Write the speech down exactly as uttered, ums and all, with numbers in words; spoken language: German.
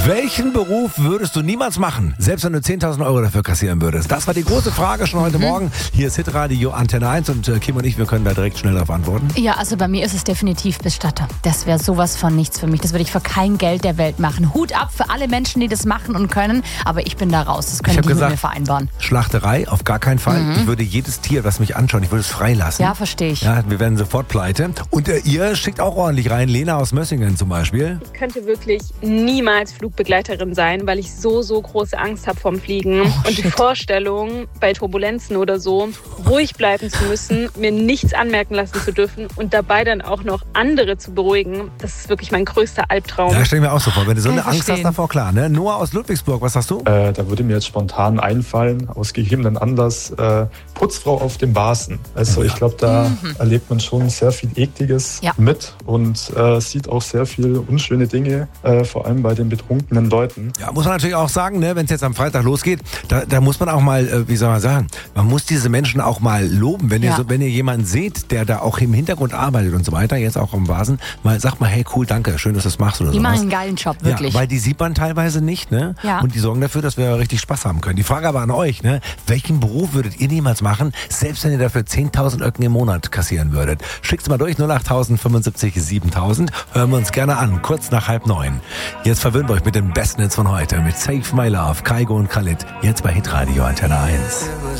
Welchen Beruf würdest du niemals machen, selbst wenn du zehntausend Euro dafür kassieren würdest? Das war die große Frage schon heute mhm. Morgen. Hier ist Hitradio Antenne eins und äh, Kim und ich, wir können da direkt schnell darauf antworten. Ja, also bei mir ist es definitiv Bestatter. Das wäre sowas von nichts für mich. Das würde ich für kein Geld der Welt machen. Hut ab für alle Menschen, die das machen und können, aber ich bin da raus. Das können die gesagt, mit mir vereinbaren. Schlachterei, auf gar keinen Fall. Mhm. Ich würde jedes Tier, was mich anschaut, ich würde es freilassen. Ja, verstehe ich. Ja, wir werden sofort pleite. Und äh, ihr schickt auch ordentlich rein. Lena aus Mössingen zum Beispiel. Ich könnte wirklich niemals Flugbegleiterin sein, weil ich so, so große Angst habe vom Fliegen. Oh, und die Vorstellung, bei Turbulenzen oder so, ruhig bleiben zu müssen, mir nichts anmerken lassen zu dürfen und dabei dann auch noch andere zu beruhigen, das ist wirklich mein größter Albtraum. Ja, stell mir auch so vor. Wenn du so eine Angst hast davor, klar. Ne? Noah aus Ludwigsburg, was hast du? Äh, da würde mir jetzt spontan einfallen, aus gegebenen Anlass, äh, Putzfrau auf dem Basen. Also ich glaube, da mhm. erlebt man schon sehr viel Ekliges ja. mit und äh, sieht auch sehr viele unschöne Dinge, äh, vor allem bei den betrunkenen Leuten. Ja, muss man natürlich auch sagen, ne, wenn es jetzt am Freitag losgeht, da, da muss man auch mal, äh, wie soll man sagen, man muss diese Menschen auch mal loben. Wenn, ja. ihr, so, wenn ihr jemanden seht, der da auch im Hintergrund arbeitet und so weiter, jetzt auch am Basen, mal sagt mal, hey cool, danke, schön, dass du das machst oder so. Die machen einen geilen Job, wirklich. Ja, weil die sieht man teilweise nicht, ne? Ja. Und die sorgen dafür, dass wir richtig Spaß haben können. Die Frage aber an euch, ne? Welchen Beruf würdet ihr niemals machen, selbst wenn ihr dafür zehntausend Öcken im Monat kassieren würdet? Schickt's mal durch, null acht fünfundsiebzig siebentausend. Hören wir uns gerne an, kurz nach halb neun. Jetzt verwöhnen wir euch mit den besten Hits von heute, mit Save My Love, Kaigo und Khalid, jetzt bei Hitradio Antenne eins.